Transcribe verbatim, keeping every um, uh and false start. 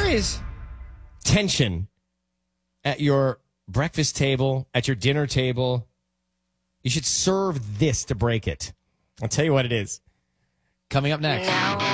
is tension at your breakfast table, at your dinner table, you should serve this to break it. I'll tell you what it is. Coming up next.